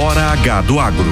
Hora H do Agro.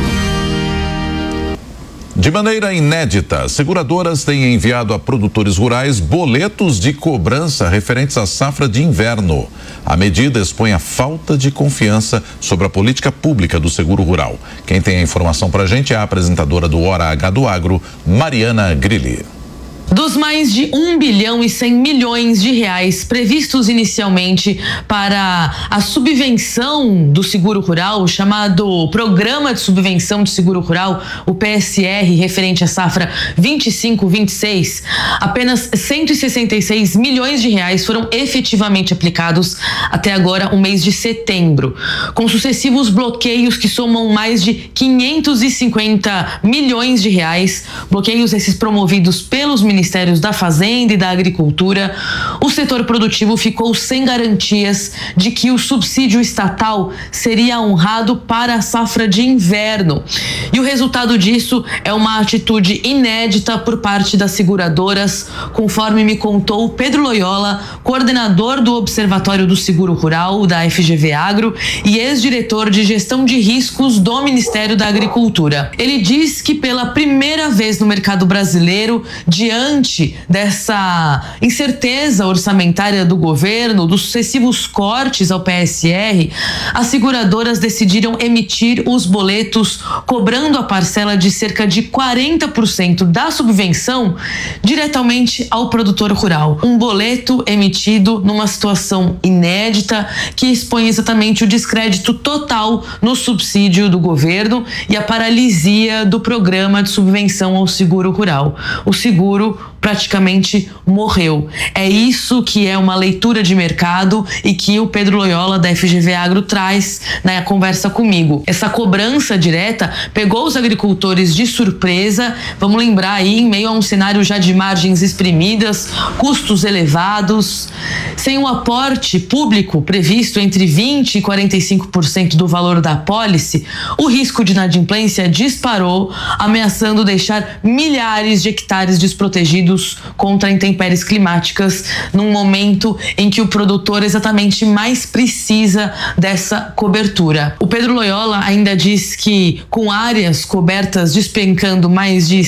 De maneira inédita, seguradoras têm enviado a produtores rurais boletos de cobrança referentes à safra de inverno. A medida expõe a falta de confiança sobre a política pública do seguro rural. Quem tem a informação pra gente é a apresentadora do Hora H do Agro, Mariana Grilli. Dos mais de 1 bilhão e 100 milhões de reais previstos inicialmente para a subvenção do seguro rural, chamado Programa de Subvenção de Seguro Rural, o PSR, referente à safra 25-26, apenas 166 milhões de reais foram efetivamente aplicados até agora, o mês de setembro, com sucessivos bloqueios que somam mais de 550 milhões de reais, bloqueios esses promovidos pelos Ministérios da Fazenda e da Agricultura. O setor produtivo ficou sem garantias de que o subsídio estatal seria honrado para a safra de inverno. E o resultado disso é uma atitude inédita por parte das seguradoras, conforme me contou Pedro Loyola, coordenador do Observatório do Seguro Rural da FGV Agro e ex-diretor de gestão de riscos do Ministério da Agricultura. Ele diz que pela primeira vez no mercado brasileiro, diante dessa incerteza orçamentária do governo, dos sucessivos cortes ao PSR, as seguradoras decidiram emitir os boletos cobrando a parcela de cerca de 40% da subvenção diretamente ao produtor rural. Um boleto emitido numa situação inédita que expõe exatamente o descrédito total no subsídio do governo e a paralisia do programa de subvenção ao seguro rural. O seguro praticamente morreu. É isso que é uma leitura de mercado e que o Pedro Loyola da FGV Agro traz na conversa comigo. Essa cobrança direta pegou os agricultores de surpresa, vamos lembrar aí, em meio a um cenário já de margens exprimidas, custos elevados, sem um aporte público previsto entre 20% e 45% do valor da apólice, o risco de inadimplência disparou, ameaçando deixar milhares de hectares desprotegidos contra intempéries climáticas num momento em que o produtor exatamente mais precisa dessa cobertura. O Pedro Loyola ainda diz que com áreas cobertas despencando mais de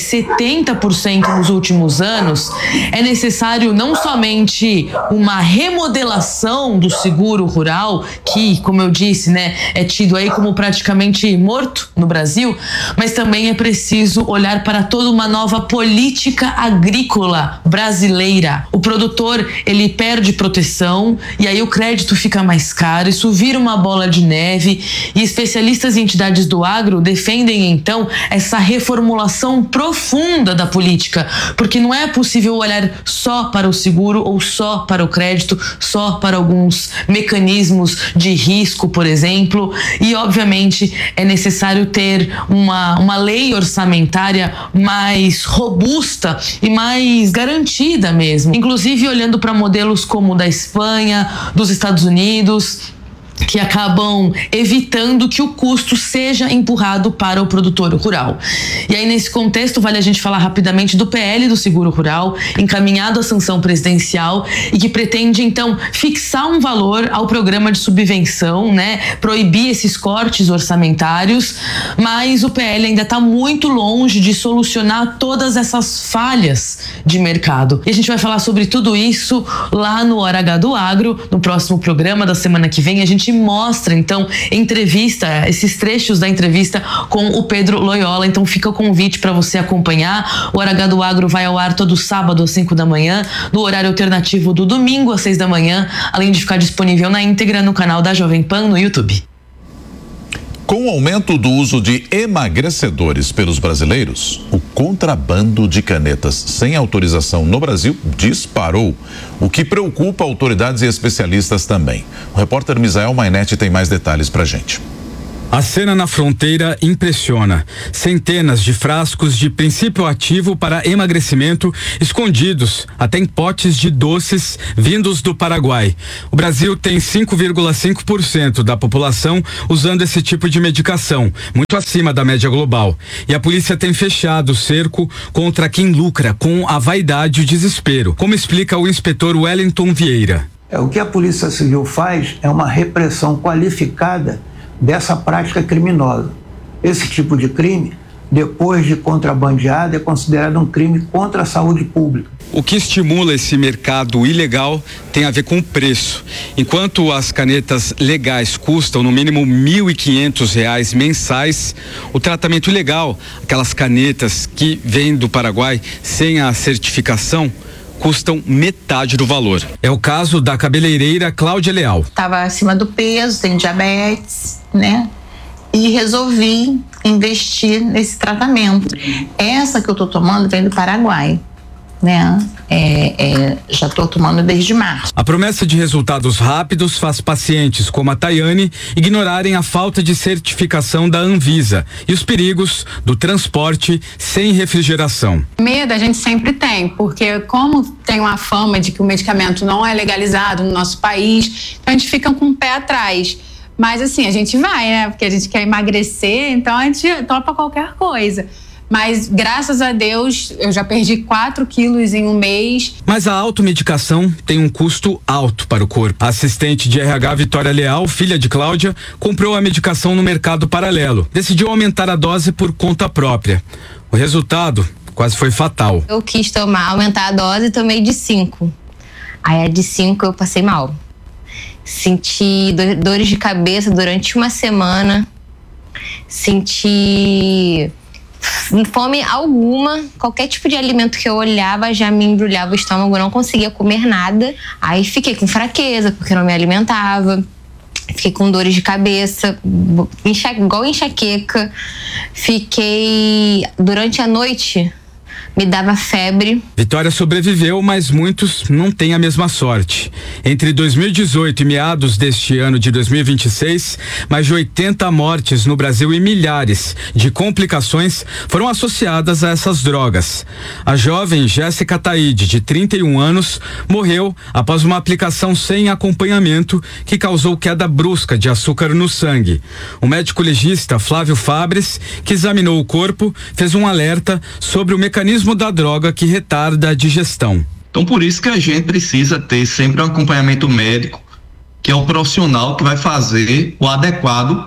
70% nos últimos anos, é necessário não somente uma remodelação do seguro rural, que, como eu disse, é tido aí como praticamente morto no Brasil, mas também é preciso olhar para toda uma nova política agrícola brasileira. O produtor, ele perde proteção e aí o crédito fica mais caro, isso vira uma bola de neve e especialistas e entidades do agro defendem então essa reformulação profunda da política, porque não é possível olhar só para o seguro ou só para o crédito, só para alguns mecanismos de risco, por exemplo, e obviamente é necessário ter uma lei orçamentária mais robusta e mais garantida mesmo, inclusive olhando para modelos como o da Espanha, dos Estados Unidos, que acabam evitando que o custo seja empurrado para o produtor rural. E aí, nesse contexto, vale a gente falar rapidamente do PL do Seguro Rural, encaminhado à sanção presidencial e que pretende, então, fixar um valor ao programa de subvenção, proibir esses cortes orçamentários, mas o PL ainda está muito longe de solucionar todas essas falhas de mercado. E a gente vai falar sobre tudo isso lá no Hora H do Agro, no próximo programa da semana que vem. A gente mostra, então, esses trechos da entrevista com o Pedro Loyola. Então fica o convite para você acompanhar. O Hora H do Agro vai ao ar todo sábado às 5 da manhã, no horário alternativo do domingo às 6 da manhã, além de ficar disponível na íntegra no canal da Jovem Pan no YouTube. Com o aumento do uso de emagrecedores pelos brasileiros, o contrabando de canetas sem autorização no Brasil disparou, o que preocupa autoridades e especialistas também. O repórter Misael Mainetti tem mais detalhes pra gente. A cena na fronteira impressiona. Centenas de frascos de princípio ativo para emagrecimento escondidos até em potes de doces vindos do Paraguai. O Brasil tem 5,5% da população usando esse tipo de medicação, muito acima da média global. E a polícia tem fechado o cerco contra quem lucra com a vaidade e o desespero, como explica o inspetor Wellington Vieira. O que a Polícia Civil faz é uma repressão qualificada dessa prática criminosa. Esse tipo de crime, depois de contrabandeado, é considerado um crime contra a saúde pública. O que estimula esse mercado ilegal tem a ver com o preço. Enquanto as canetas legais custam no mínimo R$1.500 mensais, o tratamento ilegal, aquelas canetas que vêm do Paraguai sem a certificação, custam metade do valor. É o caso da cabeleireira Cláudia Leal. Estava acima do peso, tem diabetes, né? E resolvi investir nesse tratamento. Essa que eu tô tomando vem do Paraguai, né? Já tô tomando desde março. A promessa de resultados rápidos faz pacientes como a Tayane ignorarem a falta de certificação da Anvisa e os perigos do transporte sem refrigeração. Medo a gente sempre tem, porque como tem uma fama de que o medicamento não é legalizado no nosso país, então a gente fica com o pé atrás. Mas assim, a gente vai, né? Porque a gente quer emagrecer, então a gente topa qualquer coisa. Mas, graças a Deus, eu já perdi 4 quilos em um mês. Mas a automedicação tem um custo alto para o corpo. A assistente de RH Vitória Leal, filha de Cláudia, comprou a medicação no mercado paralelo. Decidiu aumentar a dose por conta própria. O resultado quase foi fatal. Eu quis aumentar a dose e tomei de 5. Aí a de 5 eu passei mal. Senti dores de cabeça durante uma semana. Senti fome alguma, qualquer tipo de alimento que eu olhava já me embrulhava o estômago, não conseguia comer nada. Aí fiquei com fraqueza porque não me alimentava, fiquei com dores de cabeça, igual enxaqueca. Fiquei durante a noite, me dava febre. Vitória sobreviveu, mas muitos não têm a mesma sorte. Entre 2018 e meados deste ano de 2026, mais de 80 mortes no Brasil e milhares de complicações foram associadas a essas drogas. A jovem Jéssica Taide, de 31 anos, morreu após uma aplicação sem acompanhamento que causou queda brusca de açúcar no sangue. O médico legista Flávio Fabres, que examinou o corpo, fez um alerta sobre o mecanismo da droga que retarda a digestão. Então, por isso que a gente precisa ter sempre um acompanhamento médico, que é o profissional que vai fazer o adequado,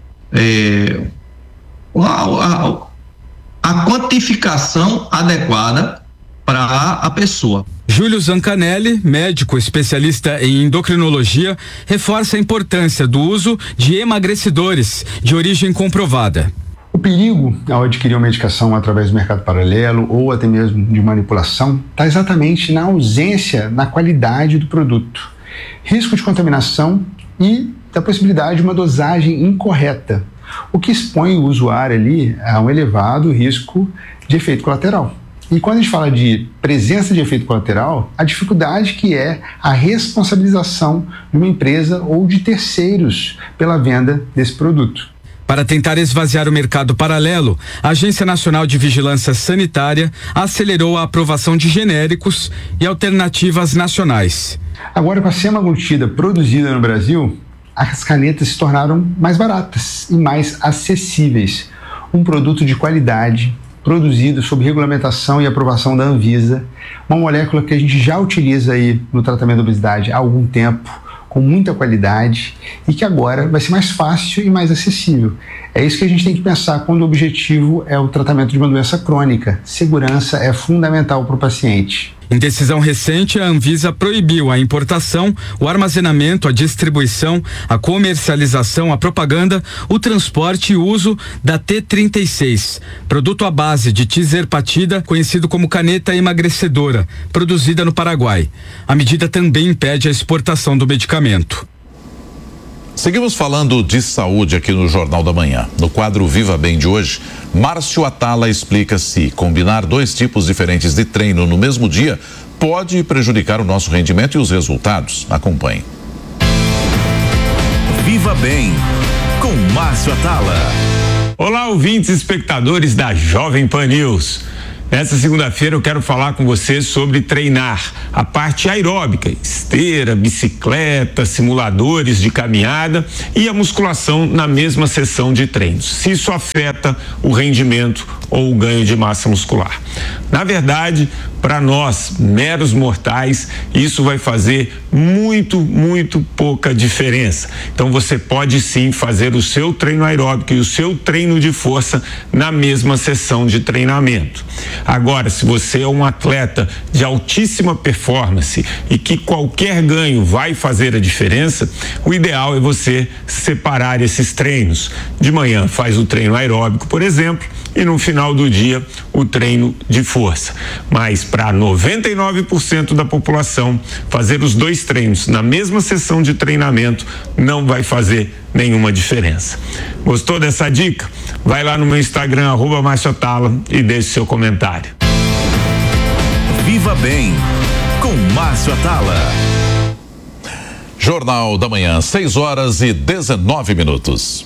a quantificação adequada para a pessoa. Júlio Zancanelli, médico especialista em endocrinologia, reforça a importância do uso de emagrecedores de origem comprovada. O perigo ao adquirir uma medicação através do mercado paralelo ou até mesmo de manipulação está exatamente na ausência, na qualidade do produto, risco de contaminação e da possibilidade de uma dosagem incorreta, o que expõe o usuário ali a um elevado risco de efeito colateral. E quando a gente fala de presença de efeito colateral, a dificuldade que é a responsabilização de uma empresa ou de terceiros pela venda desse produto. Para tentar esvaziar o mercado paralelo, a Agência Nacional de Vigilância Sanitária acelerou a aprovação de genéricos e alternativas nacionais. Agora, com a semaglutida produzida no Brasil, as canetas se tornaram mais baratas e mais acessíveis. Um produto de qualidade, produzido sob regulamentação e aprovação da Anvisa, uma molécula que a gente já utiliza aí no tratamento da obesidade há algum tempo, com muita qualidade e que agora vai ser mais fácil e mais acessível. É isso que a gente tem que pensar quando o objetivo é o tratamento de uma doença crônica. Segurança é fundamental para o paciente. Em decisão recente, a Anvisa proibiu a importação, o armazenamento, a distribuição, a comercialização, a propaganda, o transporte e o uso da T36, produto à base de tizerpatida, conhecido como caneta emagrecedora, produzida no Paraguai. A medida também impede a exportação do medicamento. Seguimos falando de saúde aqui no Jornal da Manhã. No quadro Viva Bem de hoje, Márcio Atala explica se combinar 2 tipos diferentes de treino no mesmo dia pode prejudicar o nosso rendimento e os resultados. Acompanhe. Viva Bem, com Márcio Atala. Olá, ouvintes e espectadores da Jovem Pan News. Nessa segunda-feira eu quero falar com você sobre treinar a parte aeróbica, esteira, bicicleta, simuladores de caminhada e a musculação na mesma sessão de treinos. Se isso afeta o rendimento ou o ganho de massa muscular. Na verdade, para nós, meros mortais, isso vai fazer muito pouca diferença. Então você pode sim fazer o seu treino aeróbico e o seu treino de força na mesma sessão de treinamento. Agora, se você é um atleta de altíssima performance e que qualquer ganho vai fazer a diferença, o ideal é você separar esses treinos. De manhã faz o treino aeróbico, por exemplo, e no final do dia o treino de força. Mas para 99% da população, fazer os dois treinos na mesma sessão de treinamento não vai fazer nenhuma diferença. Gostou dessa dica? Vai lá no meu Instagram, @Márcio Atala, e deixe seu comentário. Viva Bem, com Márcio Atala. Jornal da Manhã, 6h19.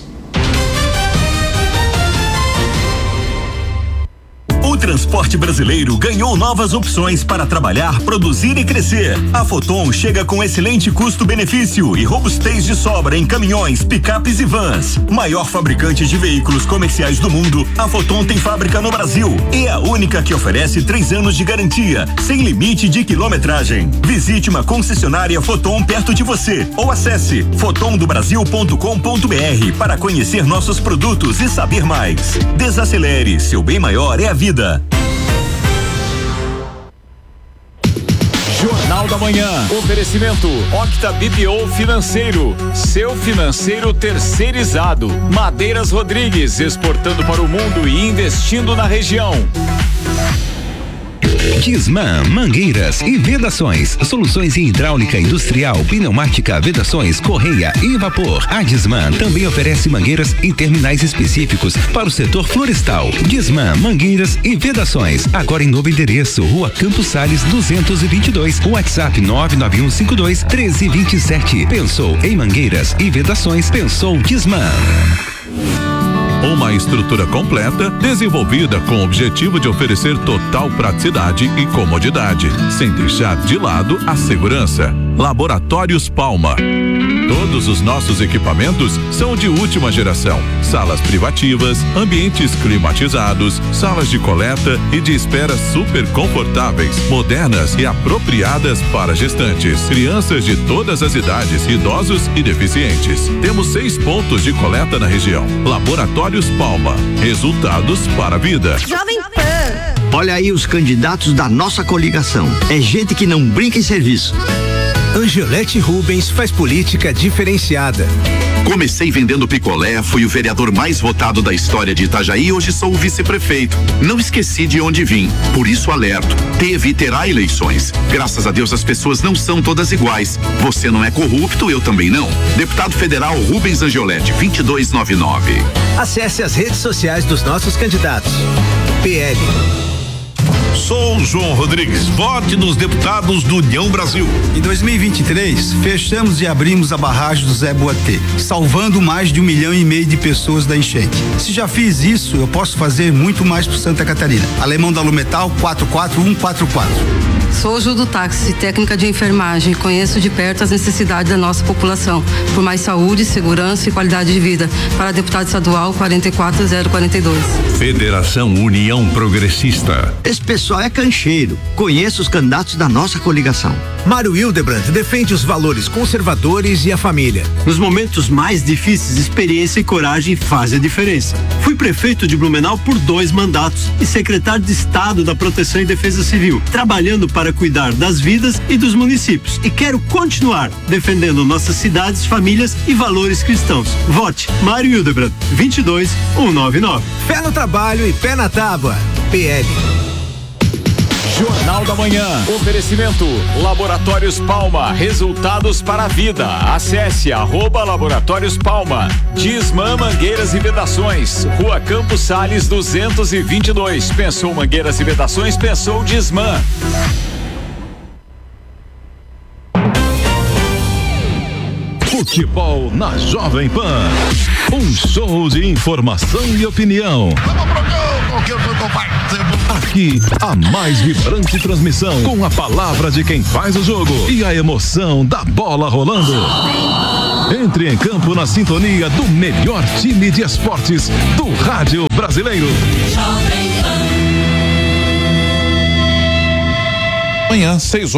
O transporte brasileiro ganhou novas opções para trabalhar, produzir e crescer. A Foton chega com excelente custo-benefício e robustez de sobra em caminhões, picapes e vans. Maior fabricante de veículos comerciais do mundo, a Foton tem fábrica no Brasil e é a única que oferece 3 anos de garantia, sem limite de quilometragem. Visite uma concessionária Foton perto de você ou acesse fotondobrasil.com.br para conhecer nossos produtos e saber mais. Desacelere, seu bem maior é a vida. Jornal da Manhã. Oferecimento Octa BPO Financeiro. Seu financeiro terceirizado. Madeiras Rodrigues, exportando para o mundo e investindo na região. Disman, mangueiras e vedações. Soluções em hidráulica industrial, pneumática, vedações, correia e vapor. A Disman também oferece mangueiras e terminais específicos para o setor florestal. Disman, mangueiras e vedações. Agora em novo endereço, Rua Campos Sales 222. WhatsApp 99152-1327. Pensou em mangueiras e vedações? Pensou Disman. Uma estrutura completa, desenvolvida com o objetivo de oferecer total praticidade e comodidade, sem deixar de lado a segurança. Laboratórios Palma. Todos os nossos equipamentos são de última geração. Salas privativas, ambientes climatizados, salas de coleta e de espera super confortáveis, modernas e apropriadas para gestantes, crianças de todas as idades, idosos e deficientes. Temos 6 pontos de coleta na região. Laboratórios Palma. Resultados para a vida. Jovem Pan. Olha aí os candidatos da nossa coligação. É gente que não brinca em serviço. Angelete Rubens faz política diferenciada. Comecei vendendo picolé, fui o vereador mais votado da história de Itajaí e hoje sou o vice-prefeito. Não esqueci de onde vim, por isso alerto. Teve e terá eleições. Graças a Deus as pessoas não são todas iguais. Você não é corrupto, eu também não. Deputado Federal Rubens Angelete, 2299. Acesse as redes sociais dos nossos candidatos. PL. Sou João Rodrigues, vote nos deputados do União Brasil. Em 2023, fechamos e abrimos a barragem do Zé Boatê, salvando mais de 1,5 milhão de pessoas da enchente. Se já fiz isso, eu posso fazer muito mais por Santa Catarina. Alemão da Lumetal, 44144. Sou Ju do Táxi, técnica de enfermagem. Conheço de perto as necessidades da nossa população. Por mais saúde, segurança e qualidade de vida. Para deputado estadual, 44042. Federação União Progressista. Esse pessoal é cancheiro. Conheço os candidatos da nossa coligação. Mário Hildebrand defende os valores conservadores e a família. Nos momentos mais difíceis, experiência e coragem fazem a diferença. Fui prefeito de Blumenau por 2 mandatos e secretário de Estado da Proteção e Defesa Civil, trabalhando para cuidar das vidas e dos municípios. E quero continuar defendendo nossas cidades, famílias e valores cristãos. Vote Mário Hildebrand, 22199. Pé no trabalho e pé na tábua. PL. Jornal da Manhã. Oferecimento Laboratórios Palma. Resultados para a vida. Acesse @Laboratórios Palma. Disman Mangueiras e Vedações. Rua Campos Sales 222. Pensou mangueiras e vedações? Pensou Disman. Futebol na Jovem Pan. Um show de informação e opinião. Vamos pro gol! Aqui, a mais vibrante transmissão com a palavra de quem faz o jogo e a emoção da bola rolando. Entre em campo na sintonia do melhor time de esportes do rádio brasileiro. Amanhã,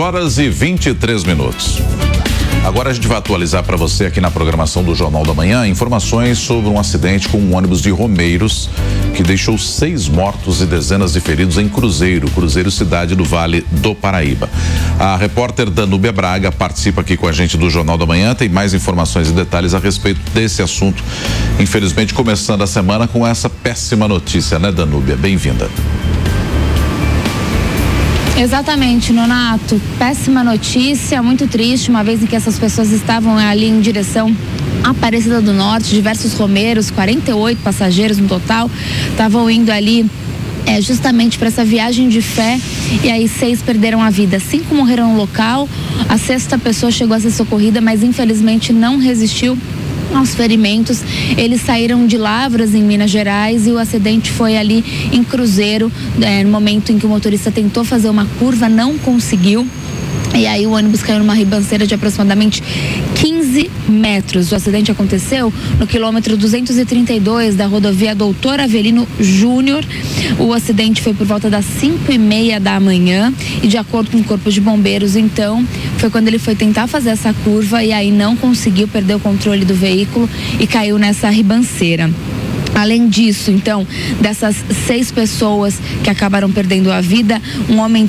6h23. Agora a gente vai atualizar para você aqui na programação do Jornal da Manhã informações sobre um acidente com um ônibus de Romeiros que deixou 6 mortos e dezenas de feridos em Cruzeiro, cidade do Vale do Paraíba. A repórter Danúbia Braga participa aqui com a gente do Jornal da Manhã, tem mais informações e detalhes a respeito desse assunto. Infelizmente, começando a semana com essa péssima notícia, né, Danúbia? Bem-vinda. Exatamente, Nonato. Péssima notícia, muito triste, uma vez em que essas pessoas estavam ali em direção à Aparecida do Norte, diversos romeiros, 48 passageiros no total, estavam indo ali justamente para essa viagem de fé, e aí 6 perderam a vida. 5 morreram no local, a 6ª pessoa chegou a ser socorrida, mas infelizmente não resistiu aos ferimentos. Eles saíram de Lavras, em Minas Gerais, e o acidente foi ali em Cruzeiro, no momento em que o motorista tentou fazer uma curva, não conseguiu. E aí o ônibus caiu numa ribanceira de aproximadamente 15 metros. O acidente aconteceu no quilômetro 232 da rodovia Doutor Avelino Júnior. O acidente foi por volta das 5h30 da manhã e, de acordo com o Corpo de Bombeiros, então, foi quando ele foi tentar fazer essa curva e aí não conseguiu, perdeu o controle do veículo e caiu nessa ribanceira. Além disso, então, dessas 6 pessoas que acabaram perdendo a vida, um homem de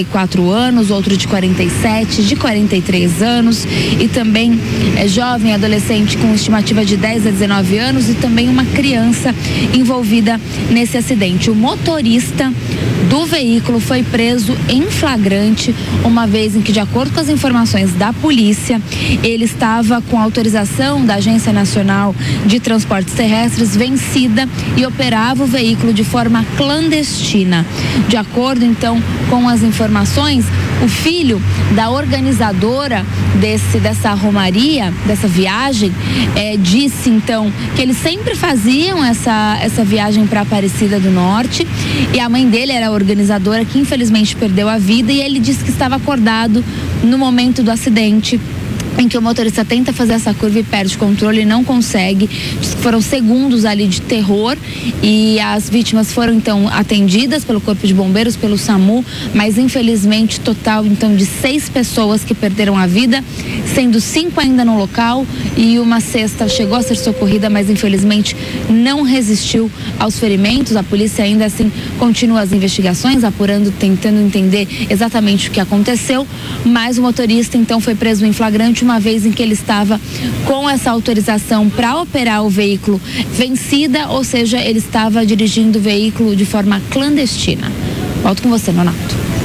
74 anos, outro de 47, de 43 anos e também jovem, adolescente com estimativa de 10 a 19 anos e também uma criança envolvida nesse acidente. O motorista do veículo foi preso em flagrante, uma vez em que, de acordo com as informações da polícia, ele estava com autorização da Agência Nacional de Transportes Terrestres vencida e operava o veículo de forma clandestina. De acordo, então, com as informações, o filho da organizadora dessa romaria, dessa viagem, disse, então, que eles sempre faziam essa viagem para Aparecida do Norte, e a mãe dele era a organizadora, que infelizmente perdeu a vida, e ele disse que estava acordado no momento do acidente, em que o motorista tenta fazer essa curva e perde o controle e não consegue. Foram segundos ali de terror e as vítimas foram então atendidas pelo Corpo de Bombeiros, pelo SAMU, mas infelizmente total então de 6 pessoas que perderam a vida, sendo 5 ainda no local e uma 6ª chegou a ser socorrida, mas infelizmente não resistiu aos ferimentos. A polícia ainda assim continua as investigações, apurando, tentando entender exatamente o que aconteceu, mas o motorista então foi preso em flagrante, uma vez em que ele estava com essa autorização para operar o veículo vencida, ou seja, ele estava dirigindo o veículo de forma clandestina. Volto com você, Nonato.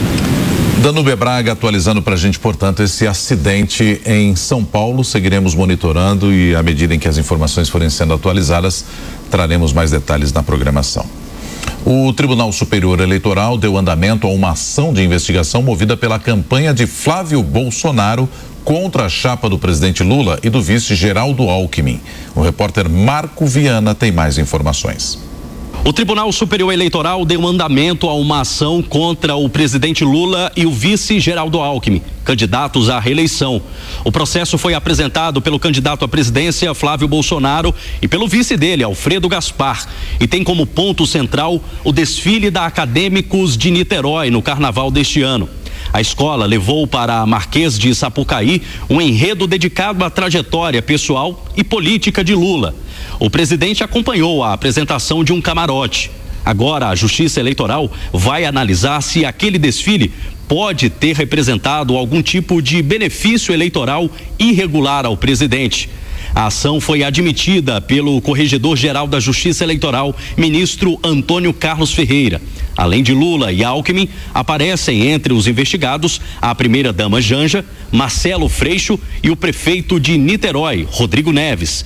Danúbia Braga atualizando para a gente, portanto, esse acidente em São Paulo. Seguiremos monitorando e, à medida em que as informações forem sendo atualizadas, traremos mais detalhes na programação. O Tribunal Superior Eleitoral deu andamento a uma ação de investigação movida pela campanha de Flávio Bolsonaro contra a chapa do presidente Lula e do vice Geraldo Alckmin. O repórter Marco Viana tem mais informações. O Tribunal Superior Eleitoral deu andamento a uma ação contra o presidente Lula e o vice Geraldo Alckmin, candidatos à reeleição. O processo foi apresentado pelo candidato à presidência, Flávio Bolsonaro, e pelo vice dele, Alfredo Gaspar, e tem como ponto central o desfile da Acadêmicos de Niterói no carnaval deste ano. A escola levou para a Marquês de Sapucaí um enredo dedicado à trajetória pessoal e política de Lula. O presidente acompanhou a apresentação de um camarote. Agora, a Justiça Eleitoral vai analisar se aquele desfile pode ter representado algum tipo de benefício eleitoral irregular ao presidente. A ação foi admitida pelo Corregedor-Geral da Justiça Eleitoral, ministro Antônio Carlos Ferreira. Além de Lula e Alckmin, aparecem entre os investigados a primeira-dama Janja, Marcelo Freixo e o prefeito de Niterói, Rodrigo Neves.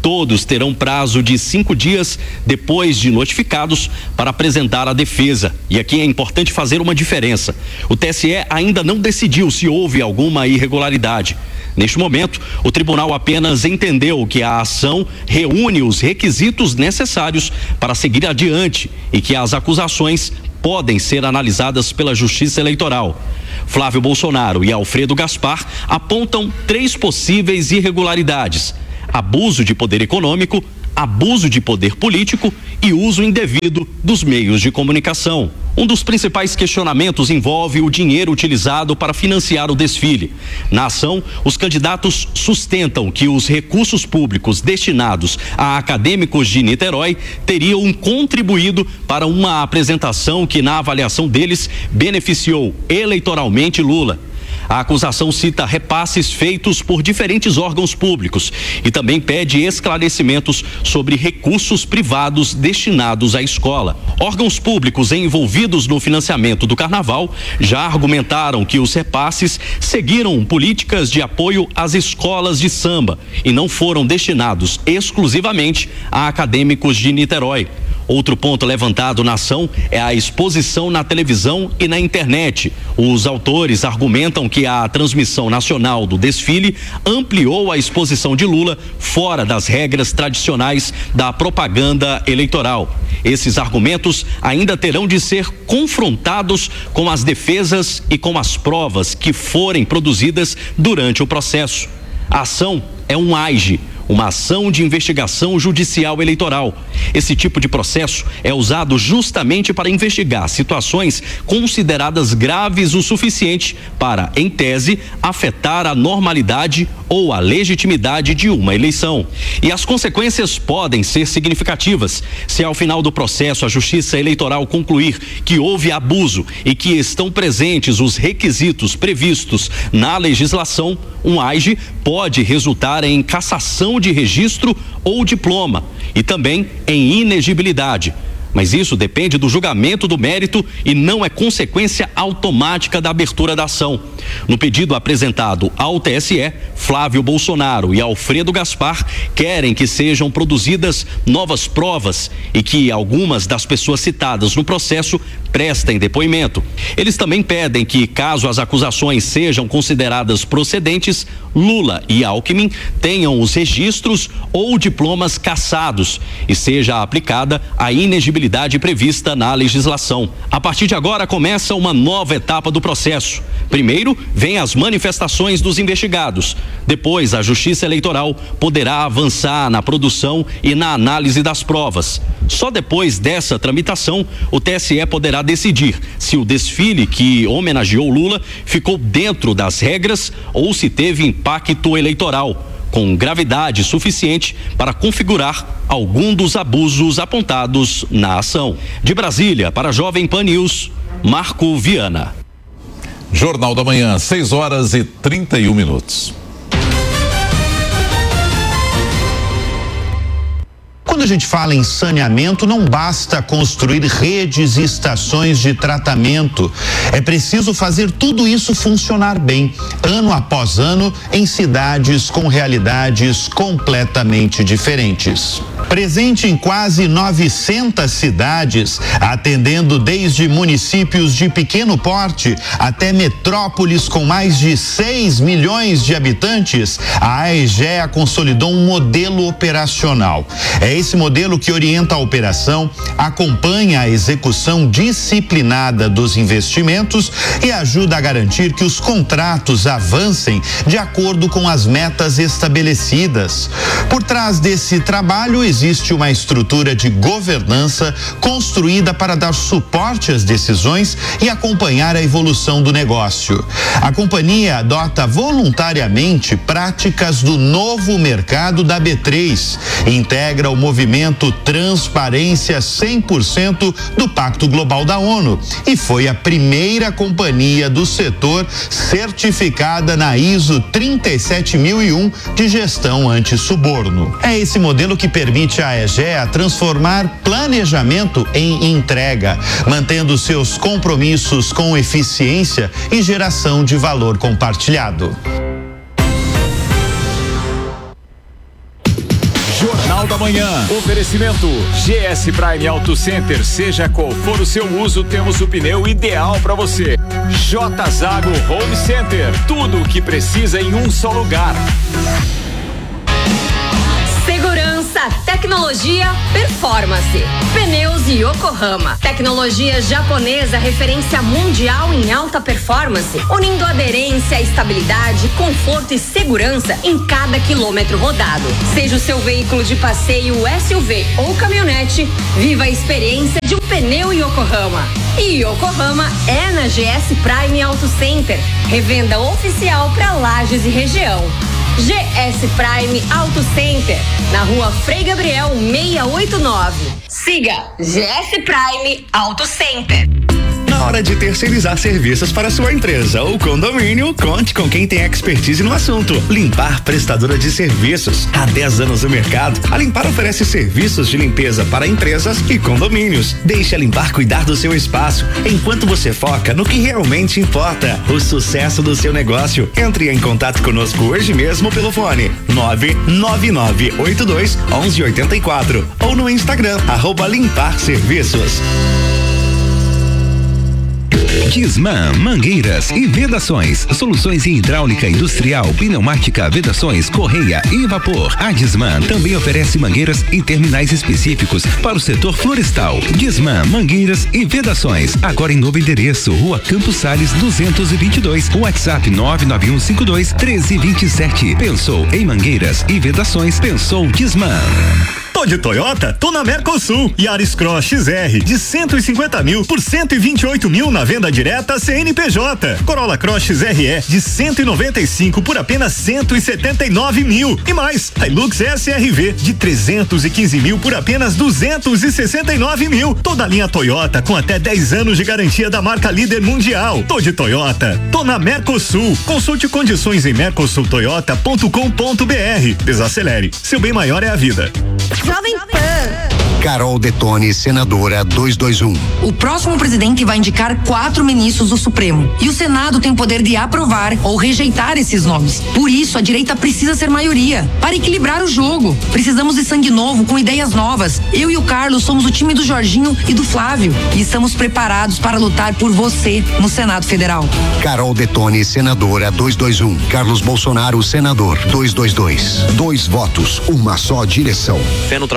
Todos terão prazo de 5 dias depois de notificados para apresentar a defesa. E aqui é importante fazer uma diferença. O TSE ainda não decidiu se houve alguma irregularidade. Neste momento, o tribunal apenas entendeu que a ação reúne os requisitos necessários para seguir adiante e que as acusações podem ser analisadas pela Justiça Eleitoral. Flávio Bolsonaro e Alfredo Gaspar apontam 3 possíveis irregularidades: abuso de poder econômico, abuso de poder político e uso indevido dos meios de comunicação. Um dos principais questionamentos envolve o dinheiro utilizado para financiar o desfile. Na ação, os candidatos sustentam que os recursos públicos destinados a acadêmicos de Niterói teriam contribuído para uma apresentação que, na avaliação deles, beneficiou eleitoralmente Lula. A acusação cita repasses feitos por diferentes órgãos públicos e também pede esclarecimentos sobre recursos privados destinados à escola. Órgãos públicos envolvidos no financiamento do carnaval já argumentaram que os repasses seguiram políticas de apoio às escolas de samba e não foram destinados exclusivamente a acadêmicos de Niterói. Outro ponto levantado na ação é a exposição na televisão e na internet. Os autores argumentam que a transmissão nacional do desfile ampliou a exposição de Lula fora das regras tradicionais da propaganda eleitoral. Esses argumentos ainda terão de ser confrontados com as defesas e com as provas que forem produzidas durante o processo. A ação é um AIGE, uma ação de investigação judicial eleitoral. Esse tipo de processo é usado justamente para investigar situações consideradas graves o suficiente para, em tese, afetar a normalidade ou a legitimidade de uma eleição. E as consequências podem ser significativas. Se ao final do processo a Justiça Eleitoral concluir que houve abuso e que estão presentes os requisitos previstos na legislação, um AIGE pode resultar em cassação de registro ou diploma e também em inegibilidade. Mas isso depende do julgamento do mérito e não é consequência automática da abertura da ação. No pedido apresentado ao TSE, Flávio Bolsonaro e Alfredo Gaspar querem que sejam produzidas novas provas e que algumas das pessoas citadas no processo prestem depoimento. Eles também pedem que, caso as acusações sejam consideradas procedentes, Lula e Alckmin tenham os registros ou diplomas cassados e seja aplicada a inegibilidade prevista na legislação. A partir de agora começa uma nova etapa do processo. Primeiro, vem as manifestações dos investigados. Depois, a Justiça Eleitoral poderá avançar na produção e na análise das provas. Só depois dessa tramitação, o TSE poderá decidir se o desfile que homenageou Lula ficou dentro das regras ou se teve impacto eleitoral, com gravidade suficiente para configurar algum dos abusos apontados na ação. De Brasília, para a Jovem Pan News, Marco Viana. Jornal da Manhã, 6h31. Quando a gente fala em saneamento, não basta construir redes e estações de tratamento. É preciso fazer tudo isso funcionar bem, ano após ano, em cidades com realidades completamente diferentes. Presente em quase 900 cidades, atendendo desde municípios de pequeno porte até metrópoles com mais de 6 milhões de habitantes, a AEGEA consolidou um modelo operacional. É esse modelo que orienta a operação, acompanha a execução disciplinada dos investimentos e ajuda a garantir que os contratos avancem de acordo com as metas estabelecidas. Por trás desse trabalho existe uma estrutura de governança construída para dar suporte às decisões e acompanhar a evolução do negócio. A companhia adota voluntariamente práticas do novo mercado da B3 e integra o movimento Transparência 100% do Pacto Global da ONU e foi a primeira companhia do setor certificada na ISO 37001 de gestão anti-suborno. É esse modelo que permite a AEGEA transformar planejamento em entrega, mantendo seus compromissos com eficiência e geração de valor compartilhado. da manhã. Oferecimento GS Prime Auto Center. Seja qual for o seu uso, temos o pneu ideal para você. J Zago Home Center. Tudo o que precisa em um só lugar. Segurança, tecnologia, performance. Pneus Yokohama. Tecnologia japonesa, referência mundial em alta performance, unindo aderência, estabilidade, conforto e segurança em cada quilômetro rodado. Seja o seu veículo de passeio, SUV ou caminhonete, viva a experiência de um pneu Yokohama. E Yokohama é na GS Prime Auto Center. Revenda oficial para Lages e região. GS Prime Auto Center, na rua Frei Gabriel 689. Siga GS Prime Auto Center. Na hora de terceirizar serviços para sua empresa ou condomínio, conte com quem tem expertise no assunto. Limpar Prestadora de Serviços. Há 10 anos no mercado, a Limpar oferece serviços de limpeza para empresas e condomínios. Deixe a Limpar cuidar do seu espaço, enquanto você foca no que realmente importa, o sucesso do seu negócio. Entre em contato conosco hoje mesmo pelo fone 99982-1184 ou no Instagram @Limpar Serviços. Disman Mangueiras e Vedações. Soluções em hidráulica industrial, pneumática, vedações, correia e vapor. A Disman também oferece mangueiras e terminais específicos para o setor florestal. Disman Mangueiras e Vedações. Agora em novo endereço, Rua Campos Sales 222. WhatsApp 99152-1327. Pensou em mangueiras e vedações? Pensou Disman. Tô de Toyota? Tô na Mercosul. Yaris Cross XR de 150 mil por 128 mil na venda direta CNPJ. Corolla Cross XRE de 195 por apenas 179 mil. E mais, Hilux SRV de 315 mil por apenas 269 mil. Toda a linha Toyota com até 10 anos de garantia da marca líder mundial. Tô de Toyota. Tô na Mercosul. Consulte condições em mercosultoyota.com.br. Desacelere. Seu bem maior é a vida. Jovem Pan. Carol Detone, senadora 221. O próximo presidente vai indicar 4 ministros do Supremo. E o Senado tem o poder de aprovar ou rejeitar esses nomes. Por isso, a direita precisa ser maioria. Para equilibrar o jogo. Precisamos de sangue novo, com ideias novas. Eu e o Carlos somos o time do Jorginho e do Flávio. E estamos preparados para lutar por você no Senado Federal. Carol Detone, senadora 221. Carlos Bolsonaro, senador 222. 2 votos, uma só direção. Fé no